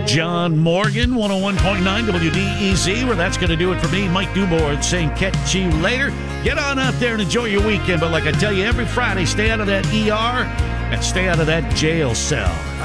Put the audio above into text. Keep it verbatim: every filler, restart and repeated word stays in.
John Morgan, one oh one point nine W D E Z, where that's going to do it for me, Mike Dubois, saying catch you later. Get on out there and enjoy your weekend. But like I tell you, every Friday, stay out of that E R and stay out of that jail cell.